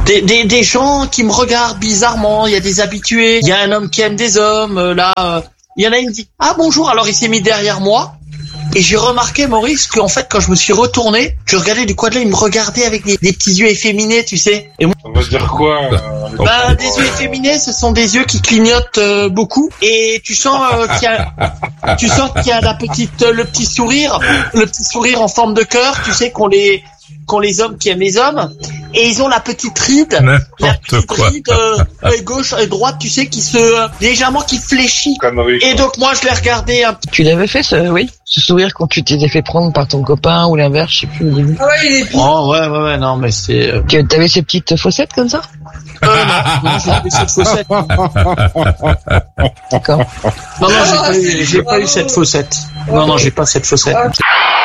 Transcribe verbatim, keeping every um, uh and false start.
des, des, des gens qui me regardent bizarrement. Il y a des habitués. Il y a un homme qui aime des hommes. Euh, là, euh, il y en a une qui dit ah bonjour. Alors il s'est mis derrière moi. Et j'ai remarqué, Maurice, qu'en fait, quand je me suis retourné, je regardais du coin de l'œil, il me regardait avec des, des petits yeux efféminés, tu sais. Et moi, on va dire quoi euh, bah, des yeux efféminés, ce sont des yeux qui clignotent euh, beaucoup. Et tu sens euh, qu'il y a, tu sens qu'il y a la petite, euh, le petit sourire, le petit sourire en forme de cœur, tu sais, qu'ont les, qu'ont les hommes qui aiment les hommes. Et ils ont la petite ride, N'importe la petite quoi. ride euh, euh, gauche et droite, tu sais, qui se euh, légèrement qui fléchit. Connerie, Et quoi. donc moi, je l'ai regardé un petit. Tu l'avais fait, ce, oui, ce sourire quand tu t'étais fait prendre par ton copain ou l'inverse, je sais plus au début. Ah ouais, il est. Oh ouais, ouais, ouais, non, mais c'est. Euh... Tu avais ces petites fossettes comme ça? Euh, non, non, j'ai pas eu cette faussette. D'accord. Non, non, j'ai pas eu, j'ai pas eu cette faussette. Non, non, j'ai pas cette faussette.